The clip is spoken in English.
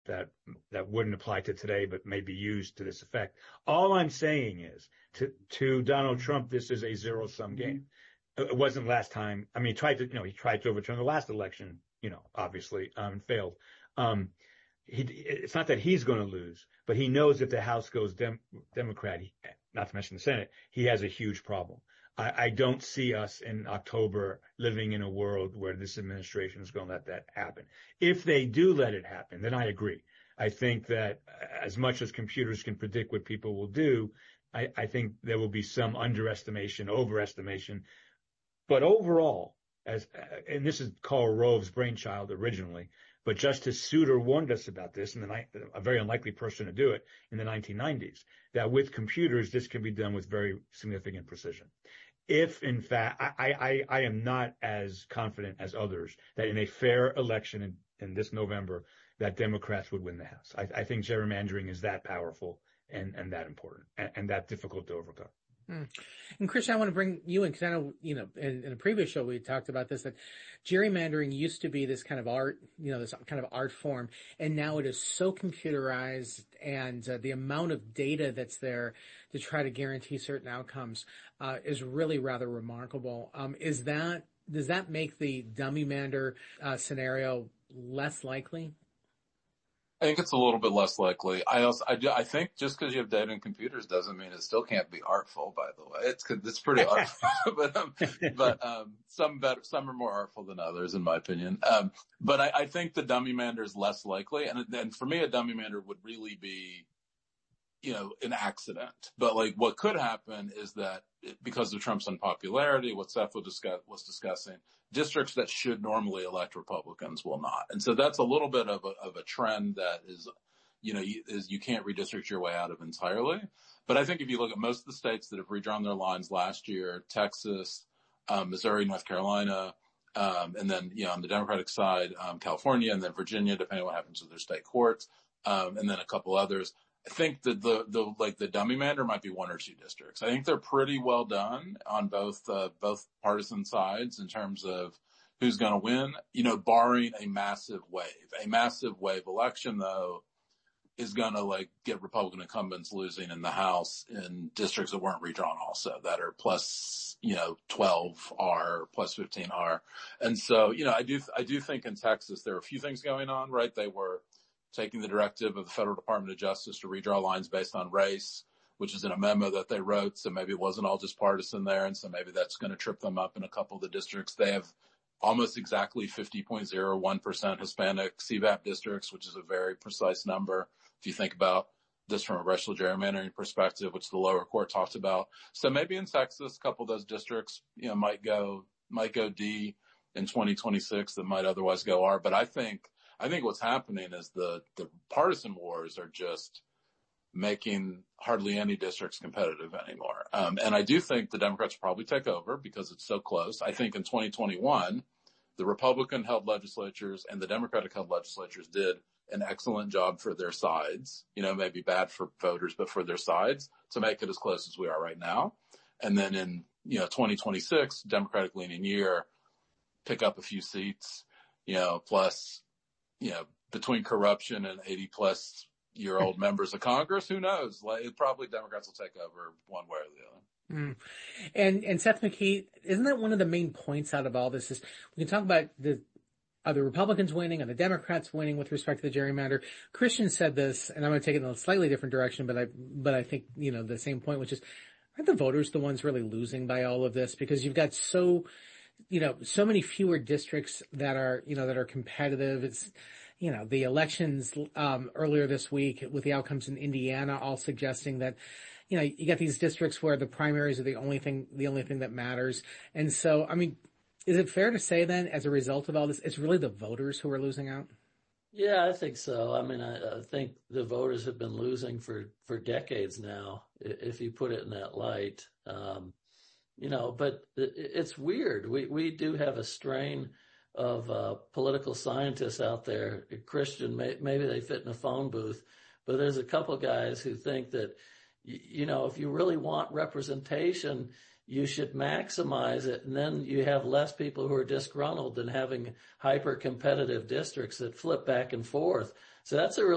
that wouldn't apply to today, but may be used to this effect. All I'm saying is to Donald Trump, this is a zero-sum game. It wasn't last time. I mean, he tried to overturn the last election, obviously, and failed. It's not that he's going to lose, but he knows if the House goes Democrat, not to mention the Senate, he has a huge problem. I don't see us in October living in a world where this administration is going to let that happen. If they do let it happen, then I agree. I think that as much as computers can predict what people will do, I think there will be some underestimation, overestimation. But overall, and this is Karl Rove's brainchild originally, but Justice Souter warned us about this, and a very unlikely person to do it in the 1990s, that with computers, this can be done with very significant precision. If, in fact, I am not as confident as others that in a fair election in this November, that Democrats would win the House. I think gerrymandering is that powerful and that important and that difficult to overcome. And Christian, I want to bring you in because I know, in a previous show we talked about this, that gerrymandering used to be this kind of art, this kind of art form, and now it is so computerized, and the amount of data that's there to try to guarantee certain outcomes is really rather remarkable. Does that make the dummy-mander scenario less likely? I think it's a little bit less likely. I think just because you have data and computers doesn't mean it still can't be artful. By the way, it's pretty artful, but some are more artful than others, in my opinion. But I think the dummy-mander is less likely, and for me, a dummy-mander would really be, an accident. But what could happen is that because of Trump's unpopularity, what Seth was discussing, districts that should normally elect Republicans will not. And so that's a little bit of a trend that is, you can't redistrict your way out of entirely. But I think if you look at most of the states that have redrawn their lines last year, Texas, Missouri, North Carolina, and then, on the Democratic side, California, and then Virginia, depending on what happens with their state courts, and then a couple others. I think that the dummy-mander might be one or two districts. I think they're pretty well done on both partisan sides in terms of who's going to win, barring a massive wave. A massive wave election, though, is going to get Republican incumbents losing in the House in districts that weren't redrawn also, that are plus, 12R, plus 15R. And so, I do think in Texas there are a few things going on, right? They were taking the directive of the Federal Department of Justice to redraw lines based on race, which is in a memo that they wrote. So maybe it wasn't all just partisan there. And so maybe that's going to trip them up in a couple of the districts. They have almost exactly 50.01% Hispanic CVAP districts, which is a very precise number. If you think about this from a racial gerrymandering perspective, which the lower court talked about. So maybe in Texas, a couple of those districts, might go D in 2026 that might otherwise go R. But I think what's happening is the partisan wars are just making hardly any districts competitive anymore. And I do think the Democrats will probably take over because it's so close. I think in 2021, the Republican-held legislatures and the Democratic-held legislatures did an excellent job for their sides, maybe bad for voters, but for their sides to make it as close as we are right now. And then in, 2026, Democratic-leaning year, pick up a few seats, plus, between corruption and 80-plus-year-old members of Congress, who knows? Probably Democrats will take over one way or the other. And Seth McKee, isn't that one of the main points out of all this? Is we can talk about are the Republicans winning, are the Democrats winning with respect to the gerrymander? Christian said this, and I'm going to take it in a slightly different direction, but I think the same point, which is, aren't the voters the ones really losing by all of this? Because you've got so many fewer districts that are competitive. It's, the elections, earlier this week with the outcomes in Indiana all suggesting that, you got these districts where the primaries are the only thing that matters. And so, is it fair to say then, as a result of all this, it's really the voters who are losing out? Yeah, I think so. I think the voters have been losing for decades now, if you put it in that light. But it's weird. We do have a strain of political scientists out there. Christian, maybe they fit in a phone booth, but there's a couple guys who think that, if you really want representation, you should maximize it, and then you have less people who are disgruntled than having hyper-competitive districts that flip back and forth. So that's a